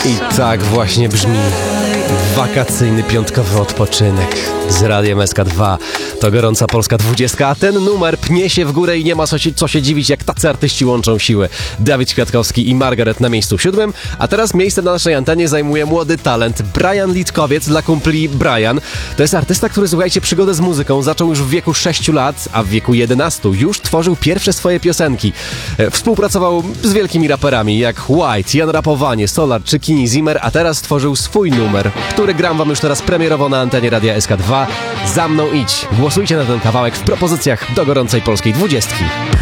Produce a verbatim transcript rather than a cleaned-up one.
I tak właśnie brzmi wakacyjny piątkowy odpoczynek z Radiem S K dwa. To gorąca polska dwudziestka, a ten numer pnie się w górę i nie ma co się, co się dziwić, jak tacy artyści łączą siły. Dawid Kwiatkowski i Margaret na miejscu siódmym, a teraz miejsce na naszej antenie zajmuje młody talent Brian Litkowiec, dla kumpli Brian. To jest artysta, który, słuchajcie, przygodę z muzyką zaczął już w wieku sześciu lat, a w wieku jedenastu już tworzył pierwsze swoje piosenki. Współpracował z wielkimi raperami jak White, Jan Rapowanie, Solar czy Kini Zimmer, a teraz stworzył swój numer, który gram wam już teraz premierowo na antenie Radia S K dwa. Za mną idź. Głosujcie na ten kawałek w propozycjach do gorącej polskiej dwudziestki.